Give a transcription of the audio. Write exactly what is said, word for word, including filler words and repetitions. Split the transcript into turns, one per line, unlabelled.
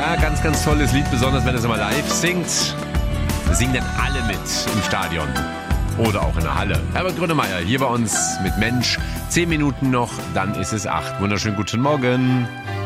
Ja, ganz, ganz tolles Lied, besonders wenn er es mal live singt. Singen dann alle mit im Stadion oder auch in der Halle. Herbert Grönemeyer hier bei uns mit Mensch. Zehn Minuten noch, dann ist es acht. Wunderschönen guten Morgen.